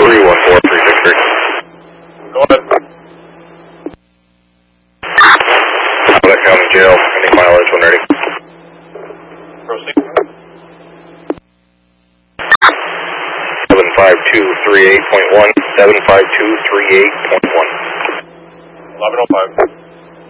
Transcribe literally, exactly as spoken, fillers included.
three one four three six three. Go ahead. Gwinnett County Jail, any mileage when ready. Proceed. seven five two three eight point one, seven five two three eight point one. eleven oh five.